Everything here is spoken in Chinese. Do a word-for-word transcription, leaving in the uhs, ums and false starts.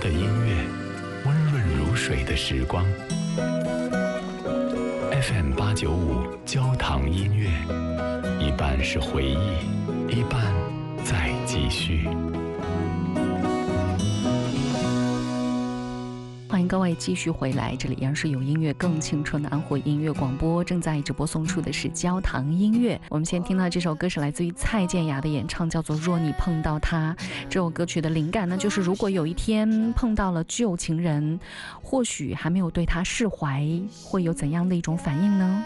的音乐，温润如水的时光。F M 八九五焦糖音乐，一半是回忆，一半在继续。 欢迎各位继续回来，这里依然是有音乐更青春的安徽音乐广播，正在直播送出的是焦糖音乐。我们先听到这首歌是来自于蔡健雅的演唱，叫做《若你碰到他》。这首歌曲的灵感呢，就是如果有一天碰到了旧情人，或许还没有对他释怀，会有怎样的一种反应呢？